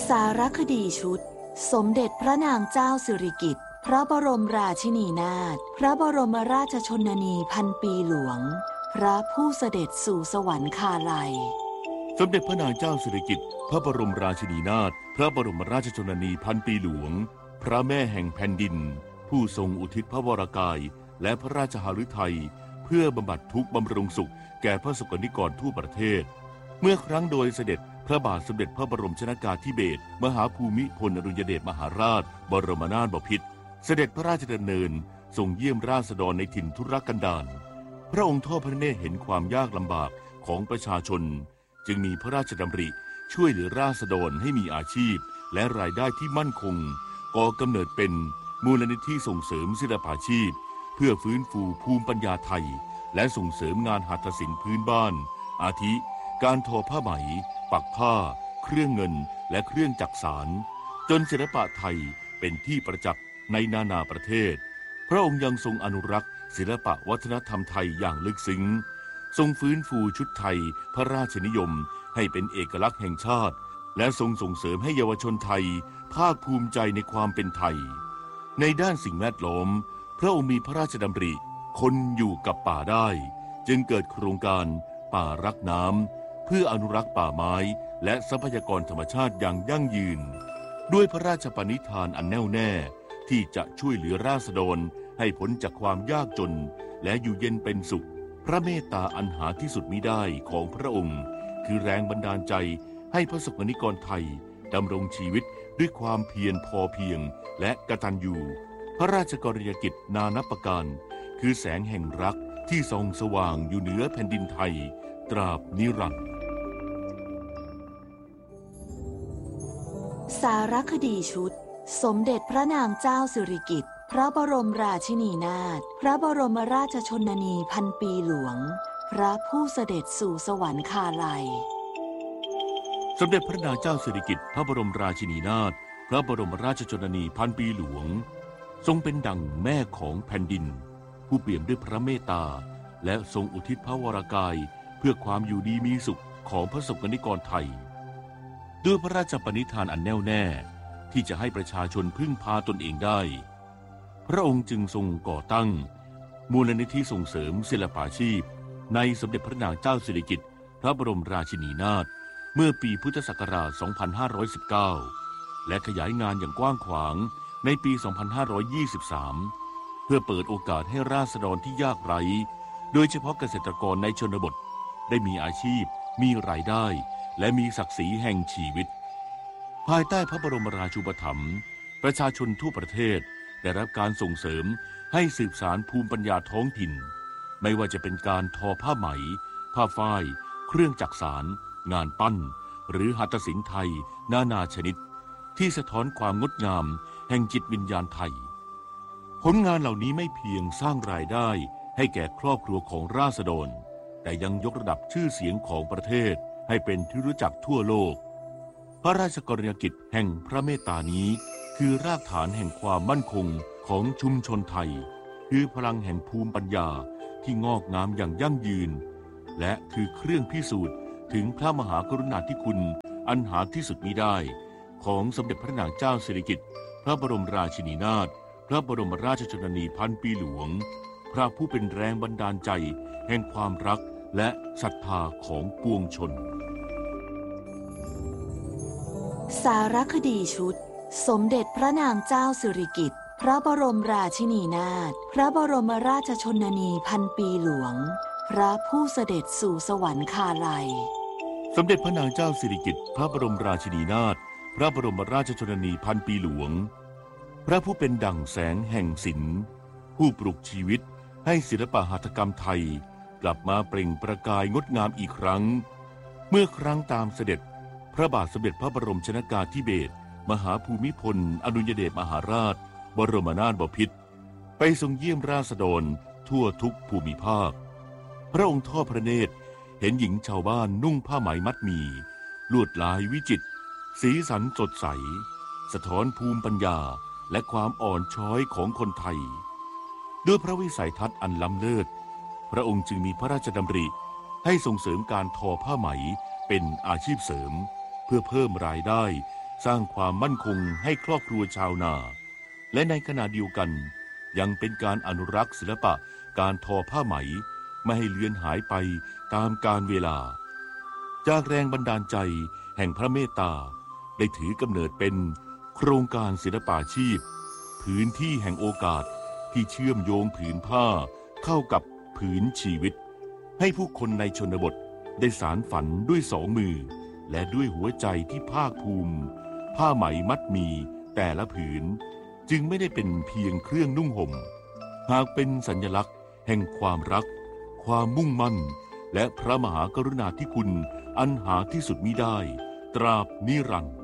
สารคดีชุดสมเด็จพระนางเจ้าสิริกิติ์พระบรมราชินีนาถพระบรมราชชนนีพันปีหลวงพระผู้เสด็จสู่สวรรคาลัยสมเด็จพระนางเจ้าสิริกิติ์พระบรมราชินีนาถพระบรมราชชนนีพันปีหลวงพระแม่แห่งแผ่นดินผู้ทรงอุทิศพระวรกายและพระราชหฤทัยเพื่อบำบัดทุกข์บำรุงสุขแก่พระสกนิกรทั่วประเทศเมื่อครั้งโดยเสด็จพระบาทสมเด็จพระบรมชนกาธิเบศรมหาภูมิพลอดุลยเดชมหาราชบรมนาถบพิตรเสด็จพระราชดำเนินทรงเยี่ยมราษฎรในถิ่นทุรกันดารพระองค์ทอดพระเนตรเห็นความยากลำบากของประชาชนจึงมีพระราชดำริช่วยเหลือราษฎรให้มีอาชีพและรายได้ที่มั่นคงก่อกำเนิดเป็นมูลนิธิส่งเสริมศิลปาชีพเพื่อฟื้นฟูภูมิปัญญาไทยและส่งเสริมงานหัตถศิลป์พื้นบ้านอาทิการทอผ้าไหมปักผ้าเครื่องเงินและเครื่องจักสานจนศิลปะไทยเป็นที่ประจักษ์ในนานาประเทศพระองค์ยังทรงอนุรักษ์ศิลปะวัฒนธรรมไทยอย่างลึกซึ้งทรงฟื้นฟูชุดไทยพระราชนิยมให้เป็นเอกลักษณ์แห่งชาติและทรงส่งเสริมให้เยาวชนไทยภาคภูมิใจในความเป็นไทยในด้านสิ่งแวดล้อมพระองค์มีพระราชดำริคนอยู่กับป่าได้จึงเกิดโครงการป่ารักน้ำเพื่ออนุรักษ์ป่าไม้และทรัพยากรธรรมชาติอย่างยั่งยืนด้วยพระราชปณิธานอันแน่วแน่ที่จะช่วยเหลือราษฎรให้พ้นจากความยากจนและอยู่เย็นเป็นสุขพระเมตตาอันหาที่สุดมิได้ของพระองค์คือแรงบันดาลใจให้พระสกนิกรไทยดำรงชีวิตด้วยความเพียรพอเพียงและกตัญญูพระราชกรณียกิจนานับประการคือแสงแห่งรักที่ส่องสว่างอยู่เหนือแผ่นดินไทยตราบนิรันดร์สารคดีชุดสมเด็จพระนางเจ้าสิริกิติ์พระบรมราชินีนาถพระบรมราชชนนีพันปีหลวงพระผู้เสด็จสู่สวรรคาลัยสมเด็จพระนางเจ้าสิริกิติ์พระบรมราชินีนาถพระบรมราชชนนีพันปีหลวงทรงเป็นดั่งแม่ของแผ่นดินผู้เปี่ยมด้วยพระเมตตาและทรงอุทิศพระวรกายเพื่อความอยู่ดีมีสุขของพระสกนิกรไทยด้วยพระราชปณิธานอันแน่วแน่ที่จะให้ประชาชนพึ่งพาตนเองได้พระองค์จึงทรงก่อตั้งมูลนิธิส่งเสริมศิลปาชีพในสมเด็จพระนางเจ้าสิริกิติ์พระบรมราชินีนาถเมื่อปีพุทธศักราช 2519 และขยายงานอย่างกว้างขวางในปี 2523 เพื่อเปิดโอกาสให้ราษฎรที่ยากไร้โดยเฉพาะเกษตรกรในชนบทได้มีอาชีพมีรายได้และมีศักดิ์ศรีแห่งชีวิตภายใต้พระบรมราชูปถัมภ์ประชาชนทั่วประเทศได้รับการส่งเสริมให้สืบสานภูมิปัญญาท้องถิ่นไม่ว่าจะเป็นการทอผ้าไหมผ้าฝ้ายเครื่องจักสานงานปั้นหรือหัตถศิลป์ไทยนานาชนิดที่สะท้อนความงดงามแห่งจิตวิญญาณไทยผลงานเหล่านี้ไม่เพียงสร้างรายได้ให้แก่ครอบครัวของราษฎรแต่ยังยกระดับชื่อเสียงของประเทศให้เป็นที่รู้จักทั่วโลกพระราชกรณียกิจแห่งพระเมตตานี้คือรากฐานแห่งความมั่นคงของชุมชนไทยคือพลังแห่งภูมิปัญญาที่งอกงามอย่างยั่งยืนและคือเครื่องพิสูจน์ถึงพระมหากรุณาธิคุณอันหาที่สุดมิได้ของสมเด็จพระนางเจ้าสิริกิติ์พระบรมราชินีนาถพระบรมราชชนนีพันปีหลวงพระผู้เป็นแรงบันดาลใจแห่งความรักและศรัทธาของปวงชนสารคดีชุดสมเด็จพระนางเจ้าสิริกิติ์พระบรมราชินีนาถพระบรมราชชนนีพันปีหลวงพระผู้เสด็จสู่สวรรคาลัยสมเด็จพระนางเจ้าสิริกิติ์พระบรมราชินีนาถพระบรมราชชนนีพันปีหลวงพระผู้เป็นดั่งแสงแห่งศิลป์ผู้ปลุกชีวิตให้ศิลปหัตถกรรมไทยกลับมาเปล่งประกายงดงามอีกครั้งเมื่อครั้งตามเสด็จพระบาทสมเด็จพระบรมชนกาธิเบศรมหาภูมิพลอดุลยเดชมหาราชบรมนาถบพิตรไปทรงเยี่ยมราษฎรทั่วทุกภูมิภาคพระองค์ทอดพระเนตรเห็นหญิงชาวบ้านนุ่งผ้าไหมมัดหมี่ลวดลายวิจิตรสีสันสดใสสะท้อนภูมิปัญญาและความอ่อนช้อยของคนไทยด้วยพระวิสัยทัศน์อันล้ำเลิศพระองค์จึงมีพระราชดำริให้ส่งเสริมการทอผ้าไหมเป็นอาชีพเสริมเพื่อเพิ่มรายได้สร้างความมั่นคงให้ครอบครัวชาวนาและในขณะเดียวกันยังเป็นการอนุรักษ์ศิลปะการทอผ้าไหมไม่ให้เลือนหายไปตามกาลเวลาจากแรงบันดาลใจแห่งพระเมตตาได้ถือกำเนิดเป็นโครงการศิลปาชีพพื้นที่แห่งโอกาสที่เชื่อมโยงผืนผ้าเข้ากับผืนชีวิตให้ผู้คนในชนบทได้สานฝันด้วยสองมือและด้วยหัวใจที่ภาคภูมิผ้าไหมมัดหมี่แต่ละผืนจึงไม่ได้เป็นเพียงเครื่องนุ่งห่มหากเป็นสัญลักษณ์แห่งความรักความมุ่งมั่นและพระมหากรุณาธิคุณอันหาที่สุดมิได้ตราบนิรันดร์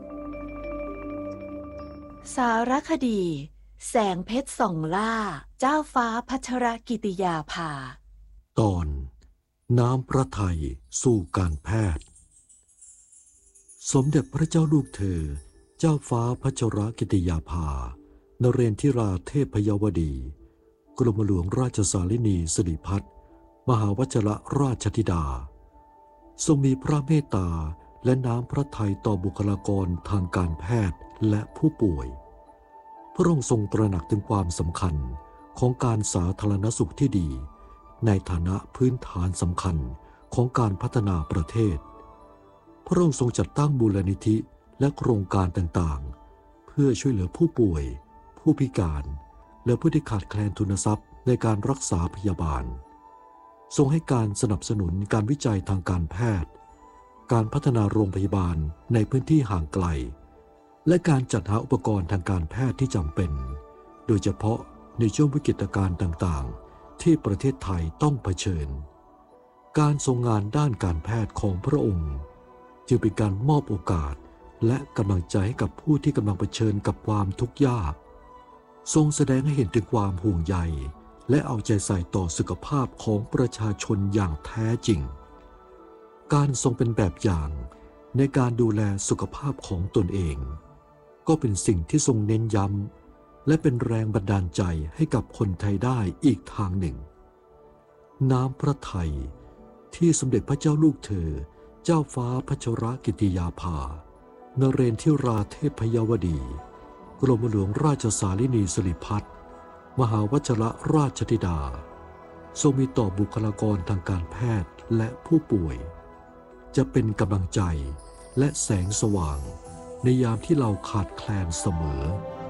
สารคดีแสงเพชรส่องล่าเจ้าฟ้าพัชรกิติยาภาตอนน้ำพระทัยสู่การแพทย์สมเด็จพระเจ้าลูกเธอเจ้าฟ้าพัชรกิติยาภานเรนทิราเทพยวดีกรมหลวงราชสารินีสิริพัฒน์มหาวชรราชธิดาทรงมีพระเมตตาและน้ำพระทัยต่อบุคลากรทางการแพทย์และผู้ป่วยพระองค์ทรงตระหนักถึงความสำคัญของการสาธารณสุขที่ดีในฐานะพื้นฐานสำคัญของการพัฒนาประเทศพระองค์ทรงจัดตั้งมูลนิธิและโครงการต่างๆเพื่อช่วยเหลือผู้ป่วยผู้พิการและผู้ที่ขาดแคลนทุนทรัพย์ในการรักษาพยาบาลทรงให้การสนับสนุนการวิจัยทางการแพทย์การพัฒนาโรงพยาบาลในพื้นที่ห่างไกลและการจัดหาอุปกรณ์ทางการแพทย์ที่จำเป็นโดยเฉพาะในช่วงวิกฤตการณ์ต่างๆที่ประเทศไทยต้องเผชิญการทรงงานด้านการแพทย์ของพระองค์จึงเป็นการมอบโอกาสและกำลังใจให้กับผู้ที่กำลังเผชิญกับความทุกข์ยากทรงแสดงให้เห็นถึงความห่วงใยและเอาใจใส่ต่อสุขภาพของประชาชนอย่างแท้จริงการทรงเป็นแบบอย่างในการดูแลสุขภาพของตนเองก็เป็นสิ่งที่ทรงเน้นย้ำและเป็นแรงบันดาลใจให้กับคนไทยได้อีกทางหนึ่งน้ำพระทัยที่สมเด็จพระเจ้าลูกเธอเจ้าฟ้าพัชรกิติยาภานเรนทิราเทพยวดีกรมหลวงราชสารินีสิริพัฒน์มหาวชรราชธิดาทรงมีต่อบุคลากรทางการแพทย์และผู้ป่วยจะเป็นกำลังใจและแสงสว่างในยามที่เราขาดแคลนเสมอ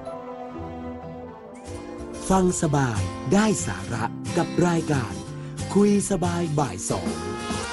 ฟังสบายได้สาระกับรายการคุยสบายบ่ายสอง